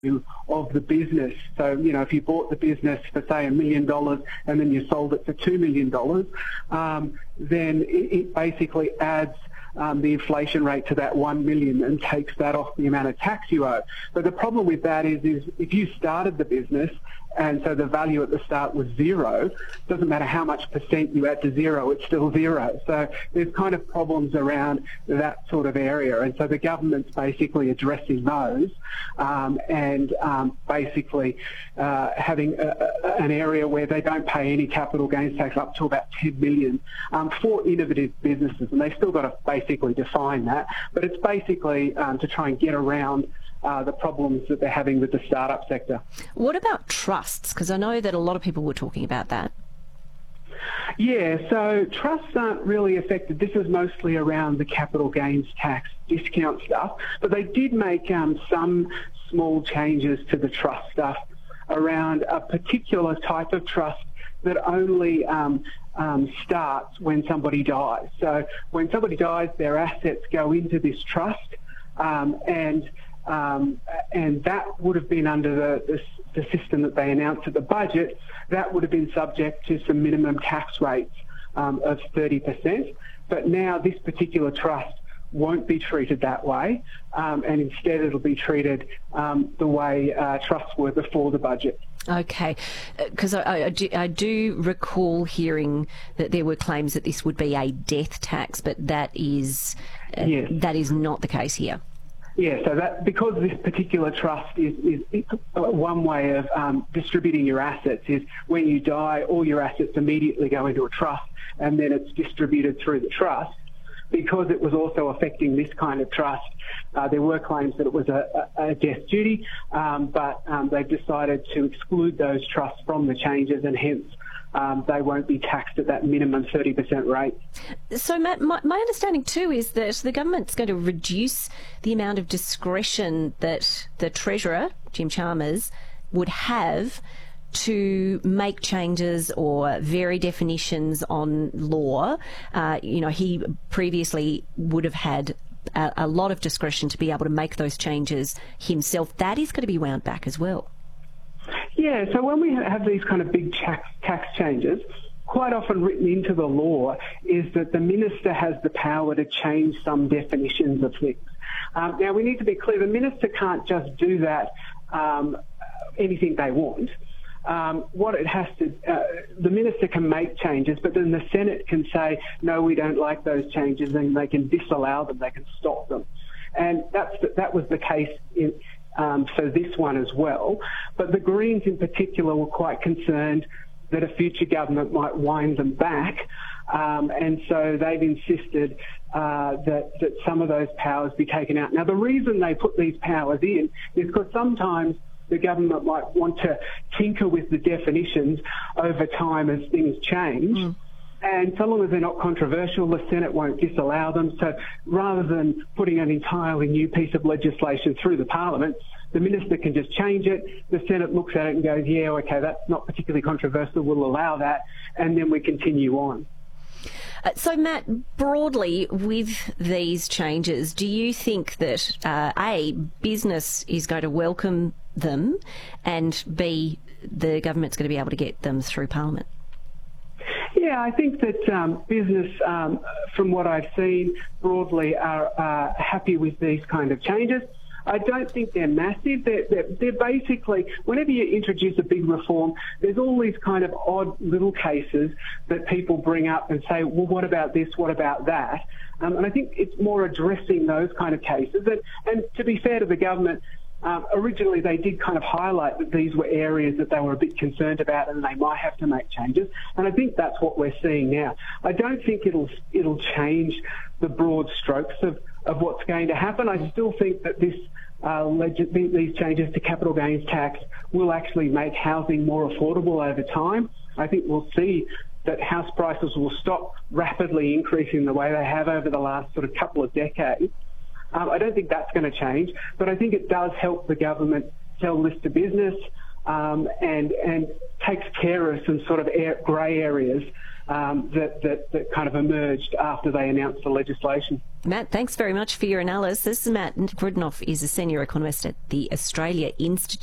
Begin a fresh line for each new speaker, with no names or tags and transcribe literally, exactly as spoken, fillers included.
of the business. So, you know, if you bought the business for, say, a million dollars and then you sold it for two million dollars, um, then it, it basically adds um, the inflation rate to that one million dollars and takes that off the amount of tax you owe. But the problem with that is, is if you started the business and so the value at the start was zero, doesn't matter how much percent you add to zero, it's still zero. So there's kind of problems around that sort of area. And so the government's basically addressing those um, and um, basically uh, having a, a, an area where they don't pay any capital gains tax up to about ten million dollars um, for innovative businesses. And they've still got to basically define that. But it's basically um, to try and get around Uh, the problems that they're having with the startup sector.
What about trusts? Because I know that a lot of people were talking about that.
Yeah, so trusts aren't really affected. This is mostly around the capital gains tax discount stuff, but they did make um, some small changes to the trust stuff around a particular type of trust that only um, um, starts when somebody dies. So when somebody dies, their assets go into this trust, um, and Um, and that would have been under the, the, the system that they announced at the budget. That would have been subject to some minimum tax rates um, of thirty percent. But now this particular trust won't be treated that way, um, and instead it'll be treated um, the way uh, trusts were before the budget.
Okay, because I, I, do, I do recall hearing that there were claims that this would be a death tax, but that is uh,
yes.
that is not the case here.
Yeah, so that because this particular trust is, is one way of um, distributing your assets is when you die, all your assets immediately go into a trust and then it's distributed through the trust. Because it was also affecting this kind of trust, uh, there were claims that it was a, a death duty, um, but um, they've decided to exclude those trusts from the changes, and hence Um, they won't be taxed at that minimum thirty percent rate.
So, Matt, my, my understanding too is that the government's going to reduce the amount of discretion that the Treasurer, Jim Chalmers, would have to make changes or vary definitions on law. Uh, you know, he previously would have had a, a lot of discretion to be able to make those changes himself. That is going to be wound back as well.
Yeah, so when we have these kind of big tax, tax changes, quite often written into the law is that the minister has the power to change some definitions of things. Um, now, we need to be clear, the minister can't just do that um, anything they want. Um, what it has to, uh, the minister can make changes, but then the Senate can say, no, we don't like those changes, and they can disallow them, they can stop them. And that's that was the case in Um, for this one as well. But the Greens in particular were quite concerned that a future government might wind them back, um, and so they've insisted uh, that, that some of those powers be taken out. Now, the reason they put these powers in is because sometimes the government might want to tinker with the definitions over time as things change. Mm. And so long as they're not controversial, the Senate won't disallow them. So rather than putting an entirely new piece of legislation through the Parliament, the minister can just change it. The Senate looks at it and goes, yeah, okay, that's not particularly controversial, we'll allow that, and then we continue on.
Uh, so, Matt, broadly with these changes, do you think that, uh, A, business is going to welcome them, and B, the government's going to be able to get them through Parliament?
Yeah, I think that um, business, um, from what I've seen, broadly are uh, happy with these kind of changes. I don't think they're massive. They're, they're, they're basically, whenever you introduce a big reform, there's all these kind of odd little cases that people bring up and say, well, what about this, what about that? Um, and I think it's more addressing those kind of cases. And, and to be fair to the government, Um, originally, they did kind of highlight that these were areas that they were a bit concerned about and they might have to make changes. And I think that's what we're seeing now. I don't think it'll it'll change the broad strokes of, of what's going to happen. I still think that this uh, leg- these changes to capital gains tax will actually make housing more affordable over time. I think we'll see that house prices will stop rapidly increasing the way they have over the last sort of couple of decades. Um, I don't think that's going to change, but I think it does help the government sell this to business um, and and takes care of some sort of air, grey areas um, that, that, that kind of emerged after they announced the legislation.
Matt, thanks very much for your analysis. Matt Grudnoff is a senior economist at the Australia Institute.